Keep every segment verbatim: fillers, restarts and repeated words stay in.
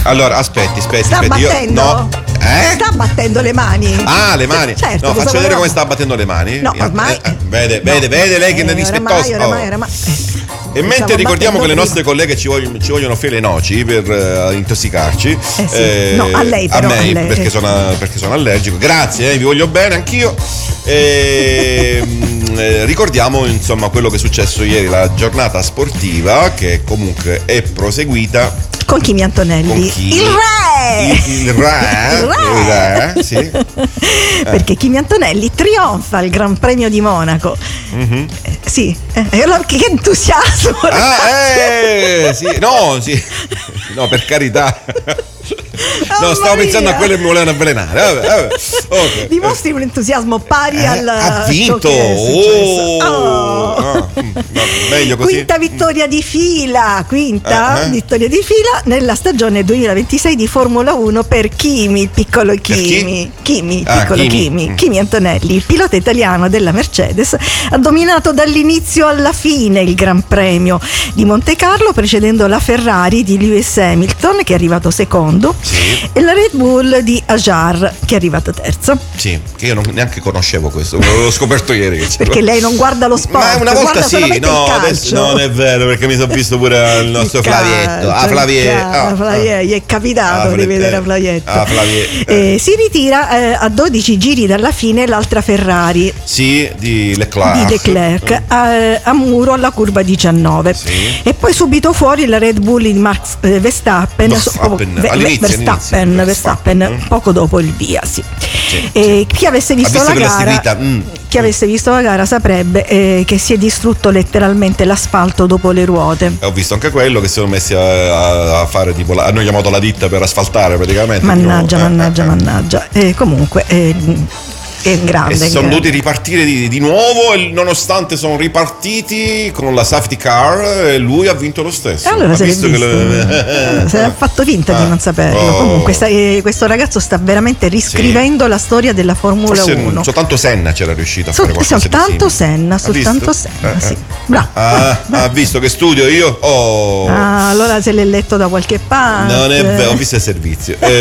Allora, aspetti, aspetti, Sta aspetti. battendo? Io, no. Eh? Sta battendo le mani. Ah, le mani. Certo, no, cosa faccio vedere volevamo? come sta battendo le mani. No, ormai. Eh, eh, vede, no. vede, vede lei che Eh, ne è rispettosa. Oramai, oramai, Oh. oramai. E mentre Stavo ricordiamo che le battendo nostre colleghe ci vogliono, ci vogliono offrire le noci per uh, intossicarci. Eh sì. eh, No, a lei però, A me, a lei. Perché, sono, perché sono allergico. Grazie, eh, vi voglio bene anch'io. E, mh, eh, ricordiamo insomma quello che è successo ieri, la giornata sportiva che comunque è proseguita. Con Kimi Antonelli. Con Kimi. Il re! Il, il re, Il re! il re, sì. Perché Kimi Antonelli trionfa al Gran Premio di Monaco. Mm-hmm. Eh, sì, eh, allora, che entusiasmo! Ah, eh, sì, no, sì. No, per carità. No, stavo pensando a quello che mi volevano avvelenare. Vabbè, vabbè. Okay. Dimostri un entusiasmo pari eh, al. Ha vinto! Oh, Oh. No, no, meglio così. Quinta vittoria di fila, quinta eh, eh. vittoria di fila nella stagione duemilaventisei di Formula uno per Kimi, il piccolo Kimi. Kimi, il Ah, piccolo Kimi. Kimi. Mm. Kimi Antonelli, il pilota italiano della Mercedes, ha dominato dall'inizio alla fine il Gran Premio di Monte Carlo, precedendo la Ferrari di Lewis Hamilton, che è arrivato secondo, Sì. e la Red Bull di Ajar, che è arrivato terzo. Sì, che io non, neanche conoscevo questo, l'ho scoperto ieri. Che Perché lei non guarda lo sport, Ma una volta guarda sì, solamente no, il adesso calcio. non è vero, perché mi sono visto pure il nostro Il Flavietto. Ah, calcio, Flavie. il calcio, Ah, Flavie, ah. gli è capitato Ah, di Fla- vedere eh, Flavietto. ah, Flavie, eh. Eh, si ritira eh, a dodici giri dalla fine l'altra Ferrari Sì, di Leclerc. di Leclerc a, a muro alla curva diciannove. Sì. E poi subito fuori la Red Bull di Max eh, Verstappen, Verstappen, Ve- Ve- all'inizio, Verstappen, all'inizio, Verstappen, Verstappen. poco dopo il via, sì. Sì, E chi avesse visto, Ha visto la che l'ho gara seguita? Mm. chi avesse visto la gara saprebbe eh, che si è distrutto letteralmente l'asfalto dopo le ruote. Ho visto anche quello che si sono messi a, a- a fare tipo la, hanno chiamato la ditta per asfaltare praticamente. Mannaggia, Eh, mannaggia, eh, eh. mannaggia. Eh, comunque eh, è grande. E sono grande. dovuti ripartire di, di nuovo e nonostante sono ripartiti con la safety car e lui ha vinto lo stesso. E allora ha se l'è visto che visto. lo- Se ha fatto finta Ah. di non saperlo. Oh. Comunque sta- eh, questo ragazzo sta veramente riscrivendo la storia della Formula Forse uno. soltanto Senna c'era riuscito a fare Sol- qualcosa soltanto di simile. Senna, Ha soltanto visto? Senna, Eh, sì. eh. Bravo. Ah, ha visto che studio io? Oh. Ah, allora se l'è letto da qualche parte. Non è vero, ho visto il servizio. Eh.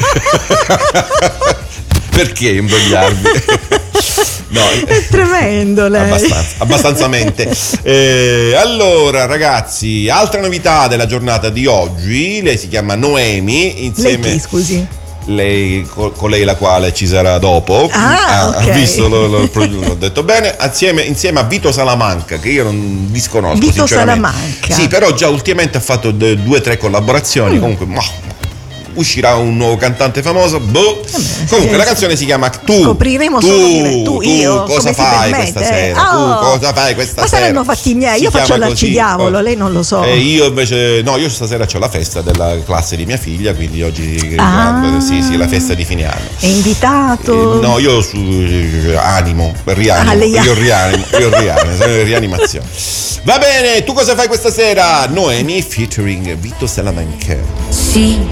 Perché imbrogliarvi? No, È tremendo lei. abbastanza, abbastanzamente. Eh, allora, ragazzi, altra novità della giornata di oggi. Lei si chiama Noemi. Lei Insieme chi, scusi? lei co- con lei la quale ci sarà dopo. Ah, ok. Ha visto, lo, lo- l'ho detto bene. Insieme, insieme a Vito Salamanca, che io non disconosco. Vito sinceramente. Salamanca. Sì, però già ultimamente ha fatto de- due o tre collaborazioni. Mm. Comunque, ma, uscirà un nuovo cantante famoso. Boh. Vabbè, Comunque, sì, la sì. canzone si chiama Tu. Scopriremo tu, solo dire tu, io, cosa come si fai permette? questa sera? Oh. Tu cosa fai questa Ma sera? saranno fatti i miei, Si io faccio chiama l'arcidiavolo, così. lei non lo so. E io invece, no, io stasera c'ho la festa della classe di mia figlia, quindi oggi Ah. sì, sì, la festa di fine anno. È invitato? Eh, no, io su eh, animo, rianimo, Ah, lei ha- io rianimo, io rianimo, sono in rianimazione. Va bene, tu cosa fai questa sera? Noemi featuring Vito Salamanca. Sì.